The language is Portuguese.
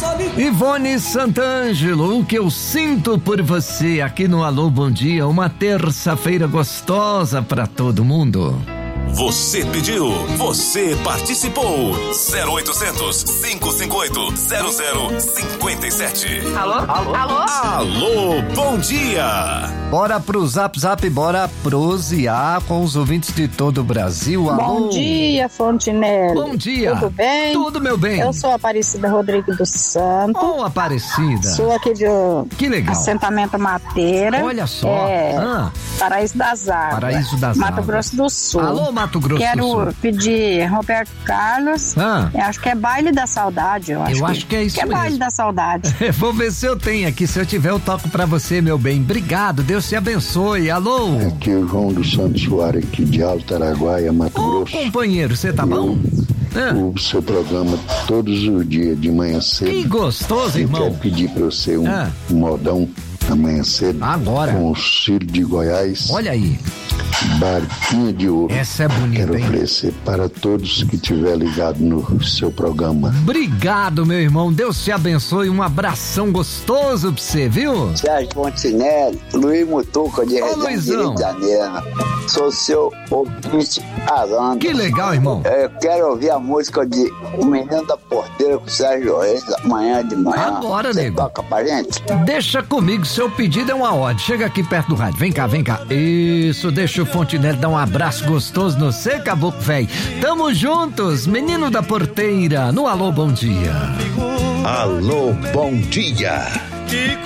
Ivone Santângelo, o que eu sinto por você aqui no Alô Bom Dia, uma terça-feira gostosa pra todo mundo. Você pediu, você participou. 0800 558 0057. Alô? Alô, bom dia. Bora pro Zap, bora prosear com os ouvintes de todo o Brasil. Alô? Bom dia, Fontinelli. Bom dia. Tudo bem? Tudo, meu bem. Eu sou Aparecida Rodrigues dos Santos. Oh, Aparecida. Sou aqui de Que legal. assentamento Mateira. Olha só. Paraíso das Águas. Paraíso das Mato Águas. Grosso do Sul. Alô, Mato Grosso do Quero Sul. pedir Roberto Carlos. Ah. Eu acho que é Baile da Saudade. Eu acho que é isso que é mesmo. Baile da Saudade. Vou ver se eu tenho aqui. Se eu tiver, eu toco pra você, meu bem. Obrigado. Deus te abençoe. Alô? Aqui é o João dos Santos Soares, aqui de Alto Araguaia, Mato Grosso. Companheiro, você tá bom? O seu programa todos os dias de manhã cedo. Que gostoso, eu irmão. quero pedir pra você um modão amanhã cedo. Agora. Com o Ciro de Goiás. Olha aí. Barquinha de Ouro. Essa é bonita, quero hein? oferecer para todos que estiver ligado no seu programa. Obrigado, meu irmão. Deus te abençoe. Um abração gostoso pra você, viu? Sérgio Fontinelli, Luiz Mutuca de Resende, Rio de Janeiro. Sou seu ouvinte Aranda. Que legal, irmão. Eu quero ouvir a música de O Menino da Porteira com o Sérgio Reis, amanhã de manhã. Agora, nego. Toca pra gente? Deixa comigo, seu pedido é uma ordem. Chega aqui perto do rádio. Vem cá. Isso, deixa o Fontinelli dar um abraço gostoso no você, caboclo velho. Tamo juntos, menino da porteira, no Alô Bom Dia. Alô, bom dia.